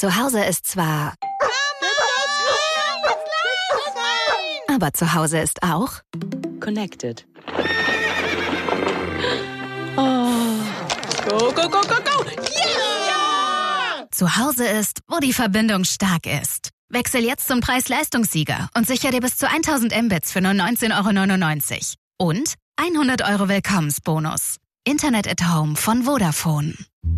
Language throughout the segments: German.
Zu Hause ist zwar... Aber zu Hause ist auch... Connected. Oh. Go, go, go, go, go! Yeah! Zu Hause ist, wo die Verbindung stark ist. Wechsel jetzt zum Preis-Leistungssieger und sicher dir bis zu 1000 Mbits für nur 19,99 €. Und 100 € Willkommensbonus. Internet at Home von Vodafone.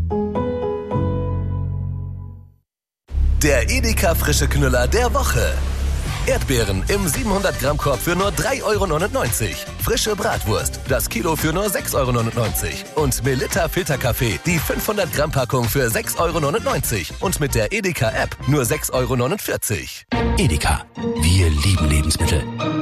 Der Edeka frische Knüller der Woche. Erdbeeren im 700-Gramm-Korb für nur 3,99 €. Frische Bratwurst, das Kilo für nur 6,99 € Und Melitta Filterkaffee, die 500-Gramm-Packung für 6,99 € Und mit der Edeka-App nur 6,49 €. Edeka, wir lieben Lebensmittel.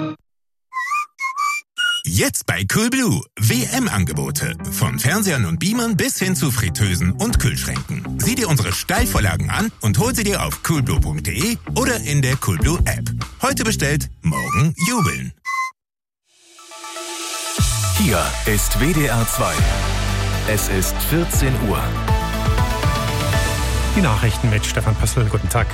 Jetzt bei Coolblue. WM-Angebote. Von Fernsehern und Beamern bis hin zu Fritteusen und Kühlschränken. Sieh dir unsere Steilvorlagen an und hol sie dir auf coolblue.de oder in der Coolblue-App. Heute bestellt, morgen jubeln. Hier ist WDR 2. Es ist 14 Uhr. Die Nachrichten mit Stefan Pössl. Guten Tag.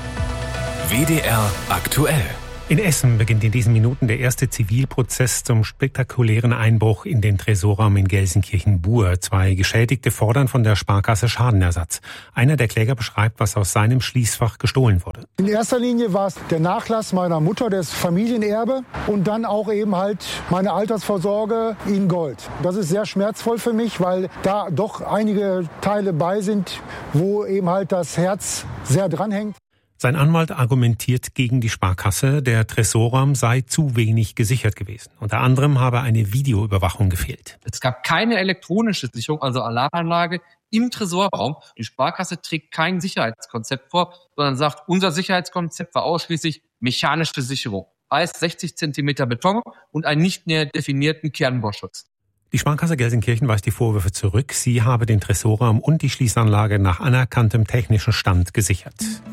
WDR aktuell. In Essen beginnt in diesen Minuten der erste Zivilprozess zum spektakulären Einbruch in den Tresorraum in Gelsenkirchen-Bur. 2 Geschädigte fordern von der Sparkasse Schadenersatz. Einer der Kläger beschreibt, was aus seinem Schließfach gestohlen wurde. In erster Linie war es der Nachlass meiner Mutter, das Familienerbe, und dann auch eben halt meine Altersvorsorge in Gold. Das ist sehr schmerzvoll für mich, weil da doch einige Teile bei sind, wo eben halt das Herz sehr dranhängt. Sein Anwalt argumentiert gegen die Sparkasse, der Tresorraum sei zu wenig gesichert gewesen. Unter anderem habe eine Videoüberwachung gefehlt. Es gab keine elektronische Sicherung, also Alarmanlage im Tresorraum. Die Sparkasse trägt kein Sicherheitskonzept vor, sondern sagt, unser Sicherheitskonzept war ausschließlich mechanische Sicherung. Heißt 60 Zentimeter Beton und einen nicht näher definierten Kernbohrschutz. Die Sparkasse Gelsenkirchen weist die Vorwürfe zurück. Sie habe den Tresorraum und die Schließanlage nach anerkanntem technischen Stand gesichert.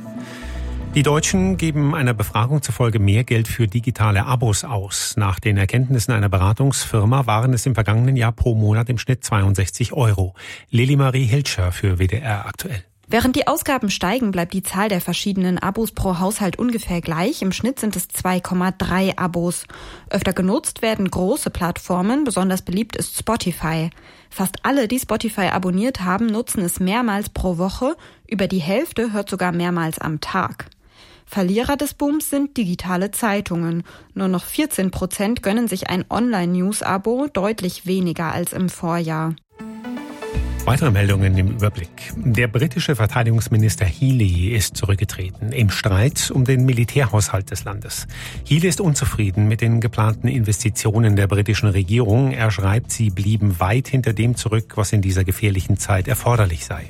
Die Deutschen geben einer Befragung zufolge mehr Geld für digitale Abos aus. Nach den Erkenntnissen einer Beratungsfirma waren es im vergangenen Jahr pro Monat im Schnitt 62 €. Lili-Marie Hilscher für WDR aktuell. Während die Ausgaben steigen, bleibt die Zahl der verschiedenen Abos pro Haushalt ungefähr gleich. Im Schnitt sind es 2,3 Abos. Öfter genutzt werden große Plattformen, besonders beliebt ist Spotify. Fast alle, die Spotify abonniert haben, nutzen es mehrmals pro Woche. Über die Hälfte hört sogar mehrmals am Tag. Verlierer des Booms sind digitale Zeitungen. Nur noch 14% gönnen sich ein Online-News-Abo, deutlich weniger als im Vorjahr. Weitere Meldungen im Überblick. Der britische Verteidigungsminister Healey ist zurückgetreten im Streit um den Militärhaushalt des Landes. Healey ist unzufrieden mit den geplanten Investitionen der britischen Regierung. Er schreibt, sie blieben weit hinter dem zurück, was in dieser gefährlichen Zeit erforderlich sei.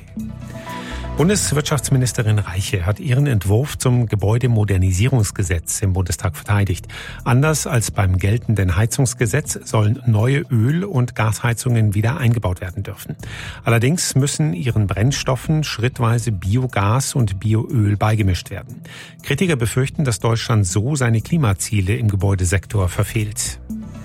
Bundeswirtschaftsministerin Reiche hat ihren Entwurf zum Gebäudemodernisierungsgesetz im Bundestag verteidigt. Anders als beim geltenden Heizungsgesetz sollen neue Öl- und Gasheizungen wieder eingebaut werden dürfen. Allerdings müssen ihren Brennstoffen schrittweise Biogas und Bioöl beigemischt werden. Kritiker befürchten, dass Deutschland so seine Klimaziele im Gebäudesektor verfehlt.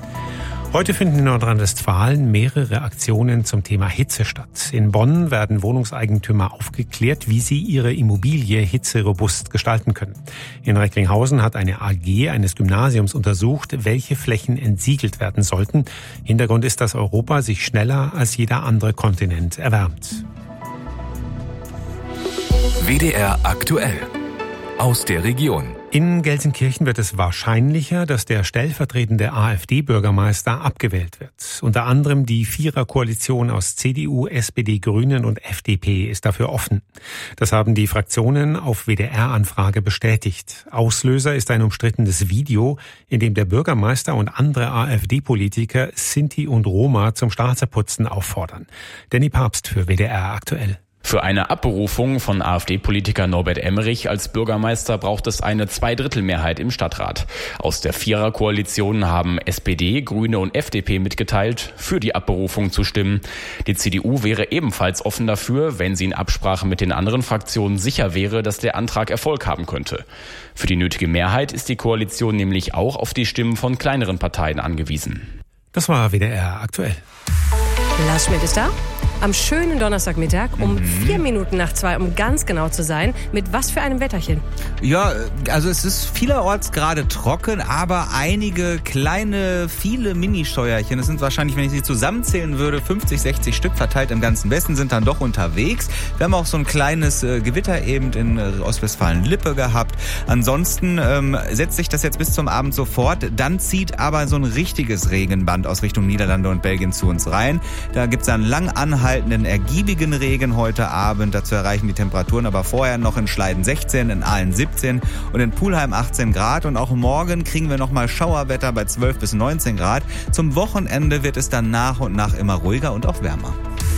Heute finden in Nordrhein-Westfalen mehrere Aktionen zum Thema Hitze statt. In Bonn werden Wohnungseigentümer aufgeklärt, wie sie ihre Immobilie hitzerobust gestalten können. In Recklinghausen hat eine AG eines Gymnasiums untersucht, welche Flächen entsiegelt werden sollten. Hintergrund ist, dass Europa sich schneller als jeder andere Kontinent erwärmt. WDR aktuell. Aus der Region. In Gelsenkirchen wird es wahrscheinlicher, dass der stellvertretende AfD-Bürgermeister abgewählt wird. Unter anderem die Viererkoalition aus CDU, SPD, Grünen und FDP ist dafür offen. Das haben die Fraktionen auf WDR-Anfrage bestätigt. Auslöser ist ein umstrittenes Video, in dem der Bürgermeister und andere AfD-Politiker Sinti und Roma zum Straßeputzen auffordern. Danny Papst für WDR aktuell. Für eine Abberufung von AfD-Politiker Norbert Emmerich als Bürgermeister braucht es eine Zweidrittelmehrheit im Stadtrat. Aus der Viererkoalition haben SPD, Grüne und FDP mitgeteilt, für die Abberufung zu stimmen. Die CDU wäre ebenfalls offen dafür, wenn sie in Absprache mit den anderen Fraktionen sicher wäre, dass der Antrag Erfolg haben könnte. Für die nötige Mehrheit ist die Koalition nämlich auch auf die Stimmen von kleineren Parteien angewiesen. Das war WDR aktuell. Lars Schmidt ist da. am schönen Donnerstagmittag um 2:04, um ganz genau zu sein. Mit was für einem Wetterchen? Ja, also es ist vielerorts gerade trocken, aber einige kleine, viele Mini-Scheuerchen, das sind wahrscheinlich, wenn ich sie zusammenzählen würde, 50, 60 Stück verteilt im ganzen Westen, sind dann doch unterwegs. Wir haben auch so ein kleines Gewitter eben in Ostwestfalen-Lippe gehabt. Ansonsten setzt sich das jetzt bis zum Abend so fort. Dann zieht aber so ein richtiges Regenband aus Richtung Niederlande und Belgien zu uns rein. Da gibt es einen lang anhaltenden, ergiebigen Regen heute Abend. Dazu erreichen die Temperaturen aber vorher noch in Schleiden 16, in Aalen 17 und in Pulheim 18 Grad. Und auch morgen kriegen wir nochmal Schauerwetter bei 12 bis 19 Grad. Zum Wochenende wird es dann nach und nach immer ruhiger und auch wärmer.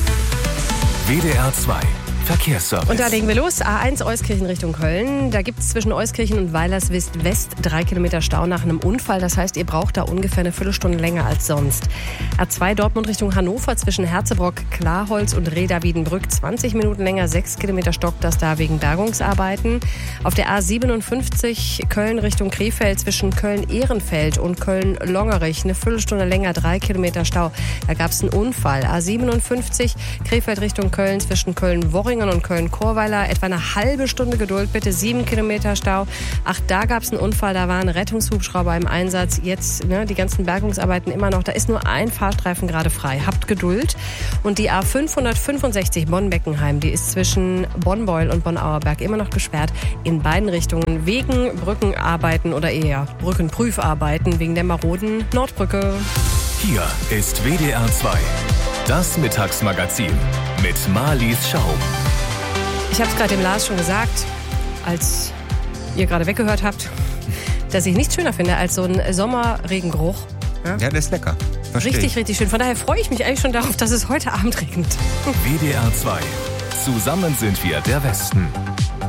WDR 2 Verkehrsservice. Und da legen wir los. A1 Euskirchen Richtung Köln. Da gibt es zwischen Euskirchen und Weilerswist West 3 Kilometer Stau nach einem Unfall. Das heißt, ihr braucht da ungefähr eine Viertelstunde länger als sonst. A2 Dortmund Richtung Hannover zwischen Herzebrock, Klarholz und Reda Wiedenbrück 20 Minuten länger, 6 Kilometer stockt das da wegen Bergungsarbeiten. Auf der A57 Köln Richtung Krefeld zwischen Köln-Ehrenfeld und Köln-Longerich eine Viertelstunde länger, 3 Kilometer Stau. Da gab es einen Unfall. A57 Krefeld Richtung Köln zwischen Köln-Worringen und Köln-Chorweiler etwa eine halbe Stunde Geduld, bitte 7 Kilometer Stau. Ach, da gab es einen Unfall, da waren Rettungshubschrauber im Einsatz. Jetzt die ganzen Bergungsarbeiten immer noch. Da ist nur ein Fahrstreifen gerade frei. Habt Geduld. Und die A565 Bonn-Beckenheim, die ist zwischen Bonn-Beul und Bonn-Auerberg immer noch gesperrt. In beiden Richtungen wegen Brückenarbeiten oder eher Brückenprüfarbeiten wegen der maroden Nordbrücke. Hier ist WDR 2, das Mittagsmagazin mit Marlies Schaum. Ich habe es gerade dem Lars schon gesagt, als ihr gerade weggehört habt, dass ich nichts schöner finde als so ein Sommerregengeruch. Ja, der ist lecker. Richtig, richtig schön. Von daher freue ich mich eigentlich schon darauf, dass es heute Abend regnet. WDR 2. Zusammen sind wir der Westen.